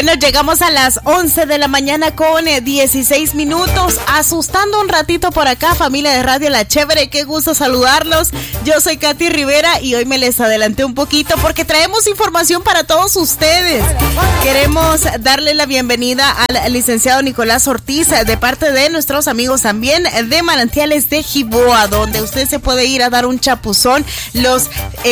Bueno, llegamos a las 11 de la mañana con 16 minutos, asustando un ratito por acá, familia de Radio La Chévere, qué gusto saludarlos. Yo soy Katy Rivera y hoy me les adelanté un poquito porque traemos información para todos ustedes. Queremos darle la bienvenida al licenciado Nicolás Ortiz de parte de nuestros amigos también de Manantiales de Jiboa, donde usted se puede ir a dar un chapuzón los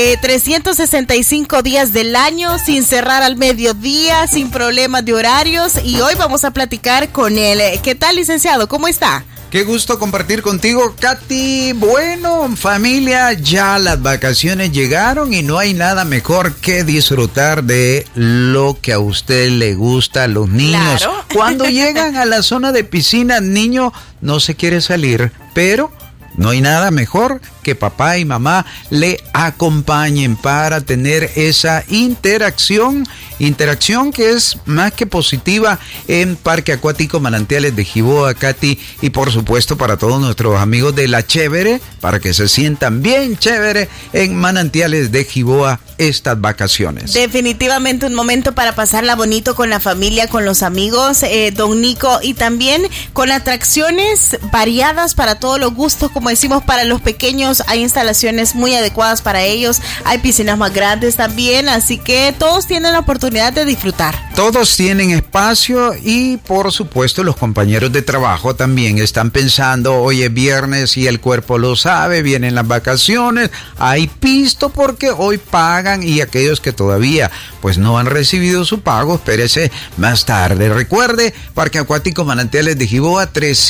365 días del año, sin cerrar al mediodía, sin problemas de horarios, y hoy vamos a platicar con él. ¿Qué tal, licenciado? ¿Cómo está? Qué gusto compartir contigo, Katy. Bueno, familia, ya las vacaciones llegaron y no hay nada mejor que disfrutar de lo que a usted le gusta, a los niños. Claro. Cuando llegan a la zona de piscina, niño no se quiere salir, pero no hay nada mejor que papá y mamá le acompañen para tener esa interacción que es más que positiva en Parque Acuático Manantiales de Jiboa, Katy, y por supuesto para todos nuestros amigos de La Chévere, para que se sientan bien chévere en Manantiales de Jiboa estas vacaciones. Definitivamente un momento para pasarla bonito con la familia, con los amigos, don Nico, y también con atracciones variadas para todos los gustos, como decimos, para los pequeños hay instalaciones muy adecuadas para ellos, hay piscinas más grandes también, así que todos tienen la oportunidad de disfrutar. Todos tienen espacio y por supuesto los compañeros de trabajo también están pensando, hoy es viernes y el cuerpo lo sabe, vienen las vacaciones, hay pisto porque hoy pagan, y aquellos que todavía pues no han recibido su pago, espérese más tarde. Recuerde, Parque Acuático Manantiales de Jiboa,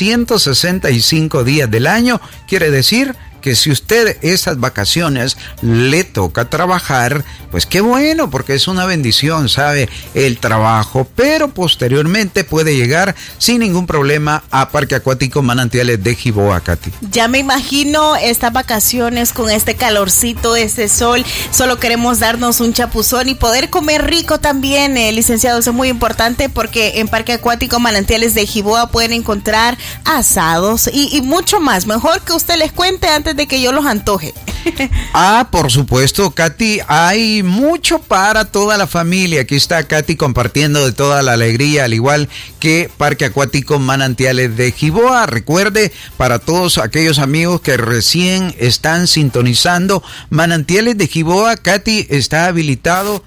365 días del año, quiere decir que si usted esas vacaciones le toca trabajar, pues qué bueno, porque es una bendición, sabe, el trabajo, pero posteriormente puede llegar sin ningún problema a Parque Acuático Manantiales de Jiboa, Katy. Ya me imagino estas vacaciones con este calorcito, este sol, solo queremos darnos un chapuzón y poder comer rico también, licenciado, eso es muy importante porque en Parque Acuático Manantiales de Jiboa pueden encontrar asados y mucho más, mejor que usted les cuente antes de que yo los antoje. Por supuesto, Katy, hay mucho para toda la familia. Aquí está Katy compartiendo de toda la alegría, al igual que Parque Acuático Manantiales de Jiboa. Recuerde, para todos aquellos amigos que recién están sintonizando, Manantiales de Jiboa, Katy, está habilitado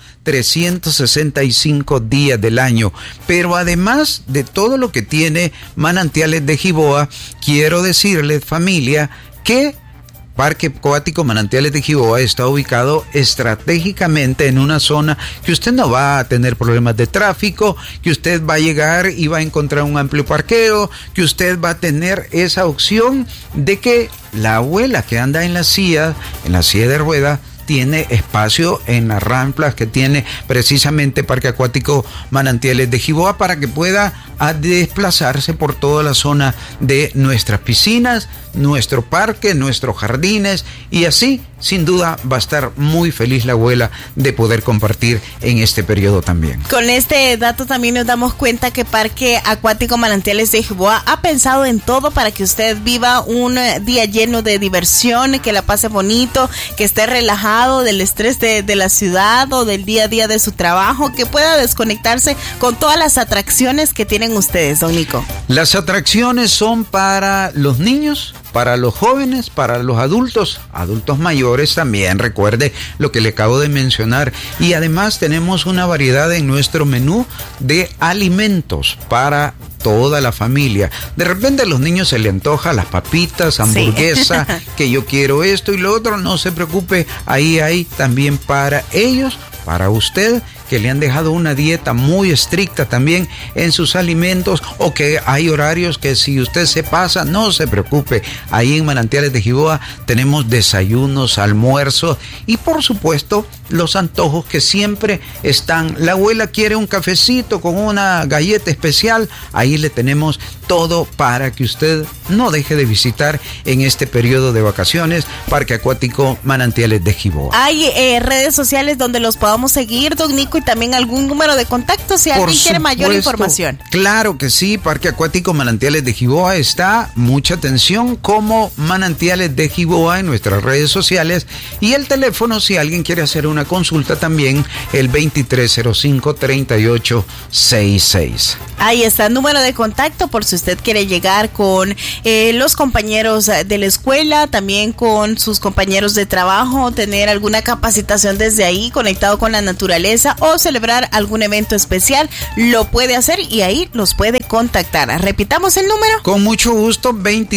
365 días del año. Pero además de todo lo que tiene Manantiales de Jiboa, quiero decirles, familia, que Parque Acuático Manantiales de Jiboa está ubicado estratégicamente en una zona que usted no va a tener problemas de tráfico, que usted va a llegar y va a encontrar un amplio parqueo, que usted va a tener esa opción de que la abuela que anda en la silla de ruedas, tiene espacio en las ramplas que tiene precisamente Parque Acuático Manantiales de Jiboa para que pueda desplazarse por toda la zona de nuestras piscinas, nuestro parque, nuestros jardines, y así sin duda va a estar muy feliz la abuela de poder compartir en este periodo también. Con este dato también nos damos cuenta que Parque Acuático Manantiales de Jiboa ha pensado en todo para que usted viva un día lleno de diversión, que la pase bonito, que esté relajado del estrés de la ciudad o del día a día de su trabajo, que pueda desconectarse con todas las atracciones que tienen ustedes, don Nico. Las atracciones son para los niños, para los jóvenes, para los adultos mayores también, recuerde lo que le acabo de mencionar, y además tenemos una variedad en nuestro menú de alimentos para toda la familia. De repente a los niños se le antoja las papitas, hamburguesa, sí. Que yo quiero esto y lo otro, no se preocupe, ahí hay también para ellos, para usted, que le han dejado una dieta muy estricta también en sus alimentos, o que hay horarios que si usted se pasa, no se preocupe. Ahí en Manantiales de Jiboa tenemos desayunos, almuerzos y por supuesto los antojos que siempre están. La abuela quiere un cafecito con una galleta especial, ahí le tenemos todo para que usted no deje de visitar en este periodo de vacaciones Parque Acuático Manantiales de Jiboa. Hay redes sociales donde los podamos seguir, don Nico, y también algún número de contacto si alguien quiere mayor información. Claro que sí, Parque Acuático Manantiales de Jiboa está, mucha atención, como Manantiales de Jiboa en nuestras redes sociales, y el teléfono si alguien quiere hacer una consulta también el 2305-3866. Ahí está el número de contacto por si usted quiere llegar con los compañeros de la escuela, también con sus compañeros de trabajo, tener alguna capacitación desde ahí conectado con la naturaleza o celebrar algún evento especial, lo puede hacer y ahí los puede contactar. Repitamos el número. Con mucho gusto,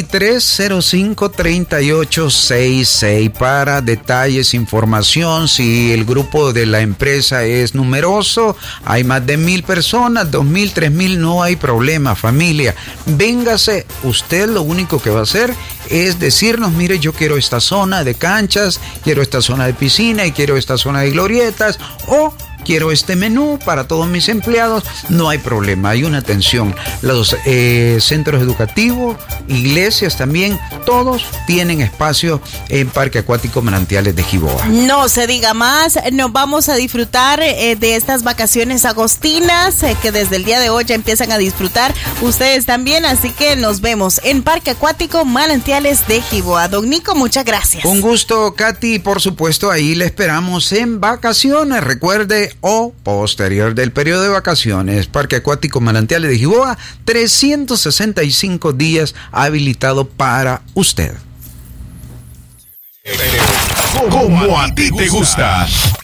2305-3866 para detalles, información. Si el grupo de la empresa es numeroso, hay más de 1,000 personas, 2,000, 3,000, no hay problema, familia. Véngase, usted lo único que va a hacer es decirnos, mire, yo quiero esta zona de canchas, quiero esta zona de piscina y quiero esta zona de glorietas, o quiero este menú para todos mis empleados. No hay problema, hay una atención. Los centros educativos, iglesias también, todos tienen espacio en Parque Acuático Manantiales de Jiboa. No se diga más, nos vamos a disfrutar de estas vacaciones agostinas que desde el día de hoy ya empiezan a disfrutar ustedes también, así que nos vemos en Parque Acuático Manantiales de Jiboa. Don Nico, muchas gracias. Un gusto, Katy, por supuesto, ahí le esperamos en vacaciones. Recuerde, o posterior del periodo de vacaciones, Parque Acuático Manantiales de Jiboa, 365 días habilitado para usted. Como a ti te gusta.